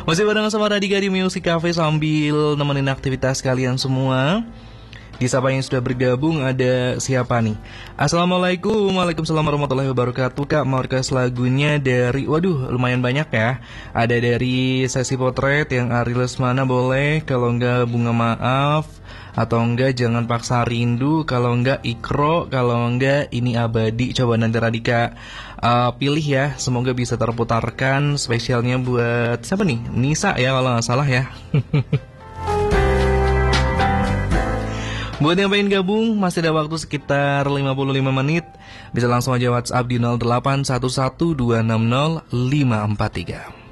Masih bareng sama Radika di Music Cafe sambil nemenin aktivitas kalian semua. Di Sapa yang sudah bergabung ada siapa nih? Assalamualaikum, waalaikumsalam warahmatullahi wabarakatuh. Kak, mau request lagunya dari, waduh lumayan banyak ya. Ada dari Sesi Potret yang Ari Lesmana boleh. Kalau enggak Bunga Maaf. Atau enggak Jangan Paksa Rindu. Kalau enggak Ikro. Kalau enggak Ini Abadi. Coba nanti Radika pilih ya. Semoga bisa terputarkan. Spesialnya buat siapa nih? Nisa ya kalau nggak salah ya. Buat yang pengen gabung, masih ada waktu sekitar 55 menit. Bisa langsung aja WhatsApp di 0811260543.